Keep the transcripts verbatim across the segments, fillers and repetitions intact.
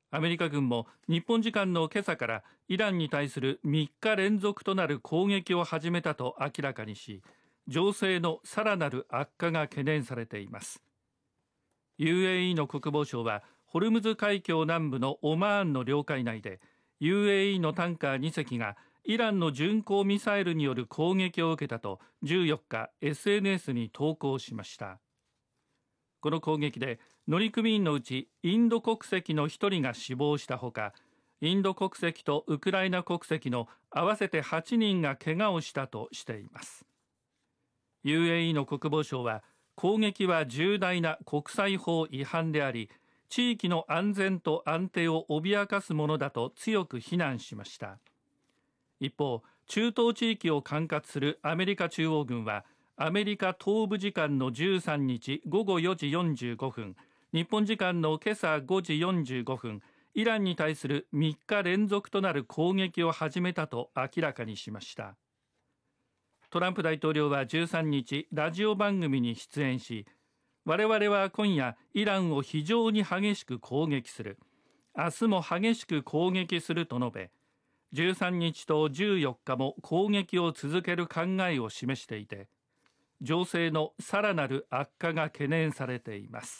アメリカ軍も日本時間の今朝からイランに対するみっか連続となる攻撃を始めたと明らかにし、情勢のさらなる悪化が懸念されています。 ユーエーイー の国防省はホルムズ海峡南部のオマーンの領海内で ユーエーイー のタンカーに隻がイランの巡航ミサイルによる攻撃を受けたとじゅうよっか エスエヌエス に投稿しました。この攻撃で乗組員のうちインド国籍のひとりが死亡したほか、インド国籍とウクライナ国籍の合わせてはちにんが怪我をしたとしています。 ユーエーイー の国防省は攻撃は重大な国際法違反であり、地域の安全と安定を脅かすものだと強く非難しました。一方、中東地域を管轄するアメリカ中央軍はアメリカ東部時間のじゅうさんにちごごよじよんじゅうごふん、日本時間の今朝ごじよんじゅうごふん、イランに対するみっか連続となる攻撃を始めたと明らかにしました。トランプ大統領はじゅうさんにちラジオ番組に出演し、我々は今夜イランを非常に激しく攻撃する、明日も激しく攻撃すると述べ、じゅうさんにちとじゅうよっかも攻撃を続ける考えを示していて、情勢のさらなる悪化が懸念されています。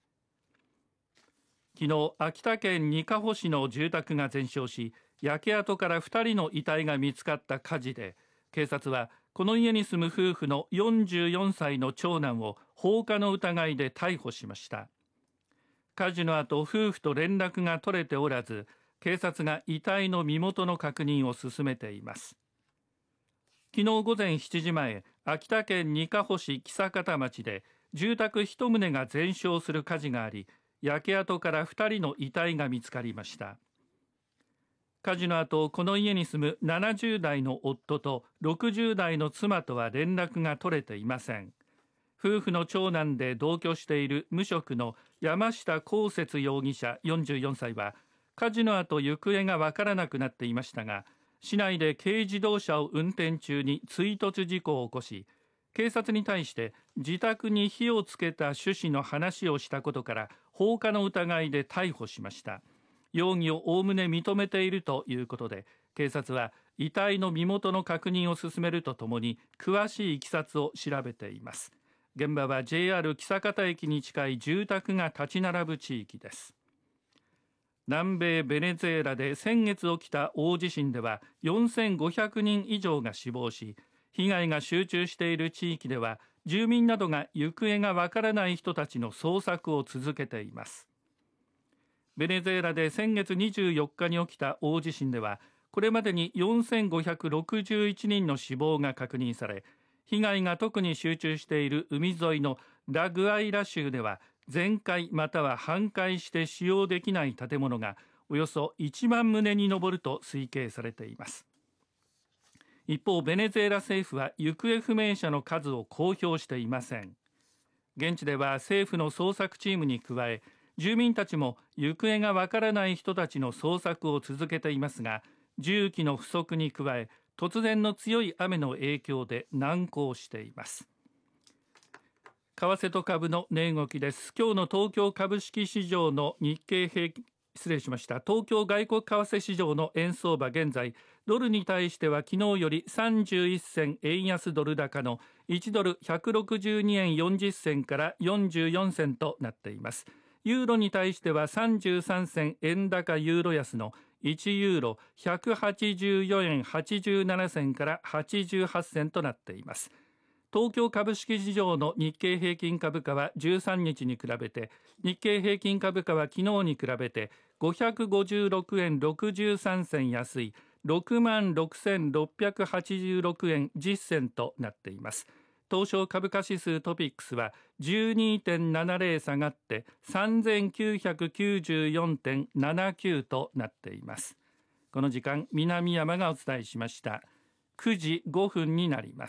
昨日、秋田県にかほ市の住宅が全焼し、焼け跡からふたりの遺体が見つかった火事で、警察はこの家に住む夫婦のよんじゅうよんさいの長男を放火の疑いで逮捕しました。火事の後、夫婦と連絡が取れておらず、警察が遺体の身元の確認を進めています。昨日午前しちじまえ、秋田県にかほ市久方町で住宅いちとうが全焼する火事があり、焼け跡からふたりの遺体が見つかりました。火事の後、この家に住むななじゅうだいの夫とろくじゅうだいの妻とは連絡が取れていません。夫婦の長男で同居している無職の山下幸節容疑者よんじゅうよんさいは、火事の後行方がわからなくなっていましたが、市内で軽自動車を運転中に追突事故を起こし、警察に対して自宅に火をつけた趣旨の話をしたことから放火の疑いで逮捕しました。容疑をおおむね認めているということで、警察は遺体の身元の確認を進めるとともに詳しいいきさつを調べています。現場は ジェイアール 久方駅に近い住宅が立ち並ぶ地域です。南米ベネズエラで先月起きた大地震ではよんせんごひゃくにん以上が死亡し、被害が集中している地域では住民などが行方がわからない人たちの捜索を続けています。ベネズエラで先月にじゅうよっかに起きた大地震ではこれまでによんせんごひゃくろくじゅういちにんの死亡が確認され、被害が特に集中している海沿いのラグアイラ州では全壊または半壊して使用できない建物がおよそいちまんとうに上ると推計されています。一方、ベネズエラ政府は行方不明者の数を公表していません。現地では政府の捜索チームに加え、住民たちも行方がわからない人たちの捜索を続けていますが、重機の不足に加え突然の強い雨の影響で難航しています。為替と株の値動きです。今日の東京株式市場の日経平均失礼しました東京外国為替市場の円相場、現在ドルに対しては昨日よりさんじゅういっせん円安ドル高のいちドルひゃくろくじゅうにえんよんじゅっせんからよんじゅうよんせんとなっています。ユーロに対してはさんじゅうさんせん円高ユーロ安のいちユーロひゃくはちじゅうよえんはちじゅうななせんからはちじゅうはっせんとなっています。東京株式市場の日経平均株価はじゅうさんにちに比べて、日経平均株価は昨日に比べてごひゃくごじゅうろくえんろくじゅうさんせん安い ろくまんろくせんろっぴゃくはちじゅうろくえんじゅっせんとなっています。東証株価指数トピックスは じゅうにてんななぜろ 下がって さんぜんきゅうひゃくきゅうじゅうよんてんななきゅう となっています。この時間、南山がお伝えしました。くじごふんになります。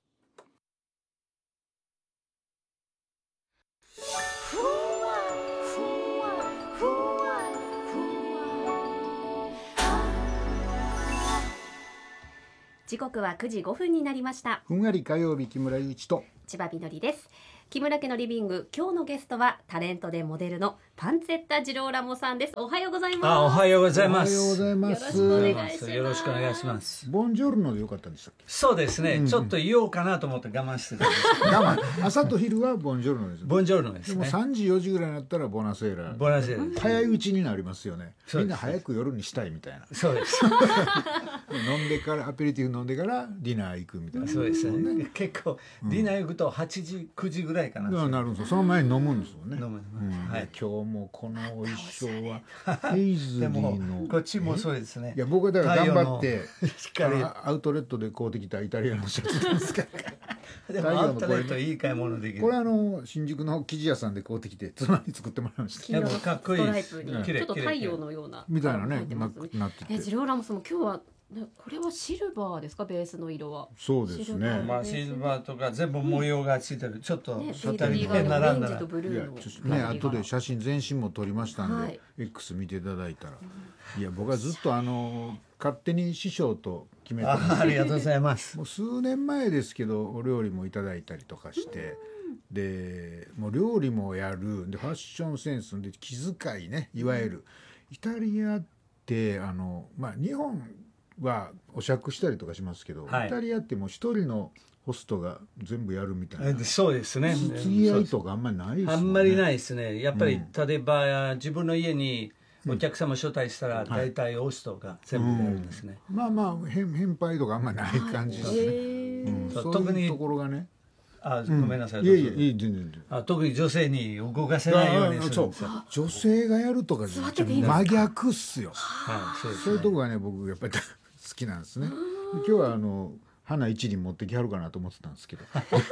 時刻はくじごふんになりました。 ふんわり火曜日、木村祐一と千葉みのりです。木村家のリビング、今日のゲストはタレントでモデルのパンツェッタ・ジローラモさんです。おはようございます。 あ、おはようございます。 おはようございます。 よろしくお願いします。 よろしくお願いします。 ボンジョルノでよかったんでしたっけ？ そうですね、 うんうん、 ちょっと言おうかなと思って我慢してたんですけど我慢。朝と昼はボンジョルノです。 ボンジョルノですね。 でもさんじよじぐらいになったらボナセーラ。 ボナセーラです。 早いうちになりますよね。みんな早く夜にしたいみたいな。 そうです。 飲んでからアペリティフ飲んでからディナー行くみたいな。 そうですね。結構、うん、ディナー行くとはちじくじぐらいかな。 なるんですよ。その前に飲むんですよね。 飲む、 うんはい、今日もこのお衣装はヘイズリーのこっちもそうですね。 いや僕はだから頑張ってしっかりアウトレットで買うてきたイタリアのシャツですからでもアウトレットいい買い物できる。 これあの新宿の生地屋さんで買うてきて妻に作ってもらいました。 黄色のストライプにちょっと太陽のようなみたいなねなってて。 ジローラモさんも今日はこれはシルバーですか？ベースの色は。 そうですね。 まあシルバーとか全部模様がついてる。ちょっと二人で並んだらね、後で写真全身も撮りましたんで、はい、X 見ていただいたら、いや僕はずっとあの勝手に師匠と決めてます。 あ, ありがとうございます。 もう数年前ですけどお料理もいただいたりとかして、でもう料理もやるでファッションセンスで気遣いね、いわゆるイタリアってあのまあ日本はお酌したりとかしますけど、はい、イタリアってもう一人のホストが全部やるみたいな。 そうですね。 付き合いとかあんまりないですね。 あんまりないですね。やっぱり、うん、例えば自分の家にお客様招待したら大体ホストが全部やるんですね。 うんはいうん、まあまあ変変配とかあんまりない感じですね。うん、そういうところがね。 あ、ごめんなさい。 いやいやいい全然。 あ、特に女性に動かせないようにするんですよ。 女性がやるとかじゃ真逆っすよ。 はい、そうですね。 そういうとこがね僕やっぱり好きなんですね。今日はあの花一輪持ってきはるかなと思ってたんですけど。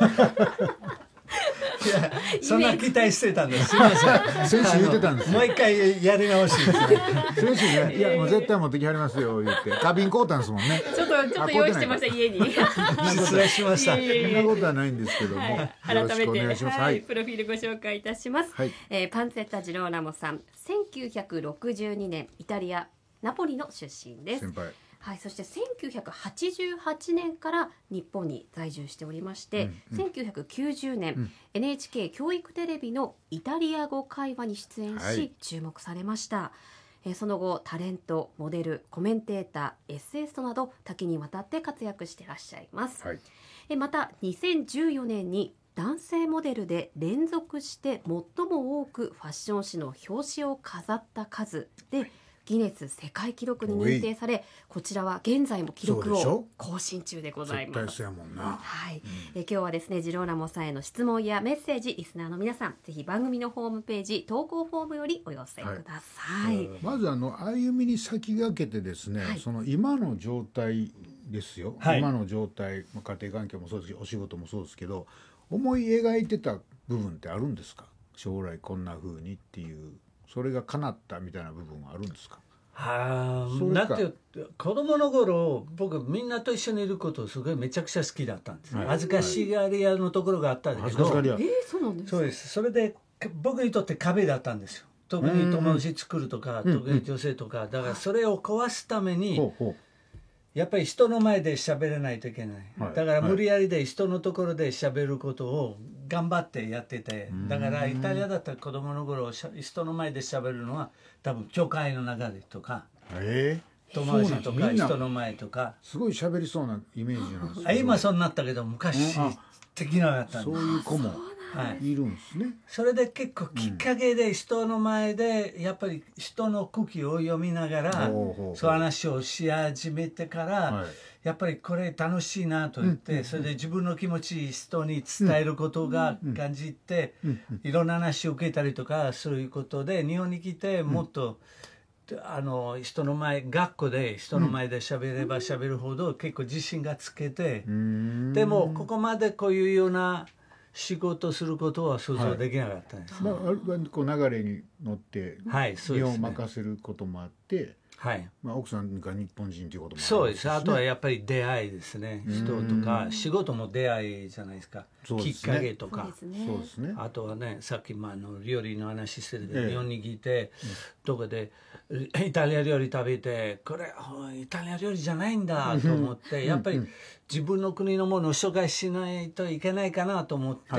いやそんな期待してたんです。すみません。 先週言ってたんですよ。 もう一回やり直しですね。 先週ね、いやもう絶対持ってきはりますよ言って、花瓶買うたんですもんね。 ちょっとちょっと用意してました家に。 失礼しました。 そんなことはないんですけども、はい、 改めてよろしくお願いします。 はい、プロフィールご紹介いたします。 はい、 えー、パンツェッタ・ジローラモさん、せんきゅうひゃくろくじゅうにねんイタリアナポリの出身です。 先輩。 はい、そしてせんきゅうひゃくはちじゅうはちねんから日本に在住しておりまして、うんうん、せんきゅうひゃくきゅうじゅうねん、うん、エヌエイチケー 教育テレビのイタリア語会話に出演し、はい、注目されました。えー、その後タレント、モデル、コメンテーター、エッセイストなど多岐にわたって活躍していらっしゃいます。はい、えまたにせんじゅうよねんに男性モデルで連続して最も多くファッション誌の表紙を飾った数でギネス世界記録に認定され、こちらは現在も記録を更新中でございます。 絶対そうやもんな。 はい、うん、え今日はですねジローラモさんへの質問やメッセージリスナーの皆さんぜひ番組のホームページ投稿フォームよりお寄せください。はい、 まずあの歩みに先駆けてですね、はい、その今の状態ですよ、はい、今の状態、家庭環境もそうですしお仕事もそうですけど思い描いてた部分ってあるんですか？将来こんな風にっていうそれが叶ったみたいな部分はあるんですか？ はあ、だって子供の頃僕みんなと一緒にいることすごいめちゃくちゃ好きだったんです、はい、恥ずかしがり屋のところがあったんだけど、 はい、えー、そうなんですか？ そうです。それで僕にとって壁だったんですよ。特に友達作るとか、うんうん、特に女性とかだからそれを壊すために、うんうん、やっぱり人の前で喋れないといけない、はい、だから無理やりで人のところで喋ることを頑張ってやってて、だからイタリアだったら子供の頃人の前で喋るのは多分教会の中でとか、 えー、 友達とか人の前とかすごい喋りそうなイメージなんですけど、 あ今そうなったけど昔的なのやったんです。 そういう子もいるんですね。 それで結構きっかけで人の前でやっぱり人の空気を読みながらそう話をし始めてから、はい、やっぱりこれ楽しいなと言って、うん、それで自分の気持ち人に伝えることが感じて、うんうん、いろんな話を受けたりとかそういうことで日本に来てもっと、うん、あの人の前学校で人の前で喋れば喋るほど結構自信がつけて、うん、でもここまでこういうような仕事することは想像できなかったんです、 はい、まあ、こう流れに乗って、はい、そうですね、日本を任せることもあって、はい、まあ、奥さんが日本人ということもあるんですね。 そうです。あとはやっぱり出会いですね。人とか仕事も出会いじゃないですか。すね、きっかけとか。 そうですね。 あとはね、さっきまあの料理の話してるけど、ええ、日本に来て、どこでイタリア料理食べてこれイタリア料理じゃないんだと思ってやっぱり自分の国のものを紹介しないといけないかなと思って、はい、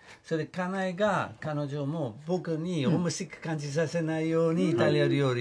それで家内が彼女も僕にホームシック感じさせないようにイタリア料理